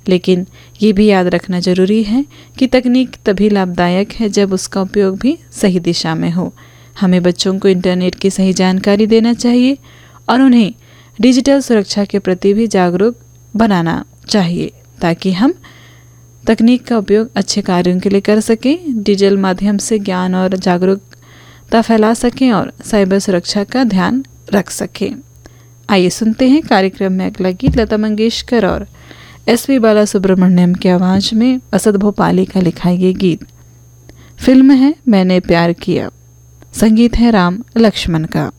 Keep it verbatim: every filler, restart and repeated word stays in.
लेकिन ये भी याद रखना ज़रूरी है कि तकनीक तभी लाभदायक है जब उसका उपयोग भी सही दिशा में हो। हमें बच्चों को इंटरनेट की सही जानकारी देना चाहिए और उन्हें डिजिटल सुरक्षा के प्रति भी जागरूक बनाना चाहिए, ताकि हम तकनीक का उपयोग अच्छे कार्यों के लिए कर सकें, डिजिटल माध्यम से ज्ञान और जागरूकता फैला सकें और साइबर सुरक्षा का ध्यान रख सकें। आइए सुनते हैं कार्यक्रम में अगला गीत लता मंगेशकर और एस पी बालासुब्रमण्यम की आवाज़ में असद भोपाली का लिखा ये गीत। फिल्म है मैंने प्यार किया, संगीत है राम लक्ष्मण का।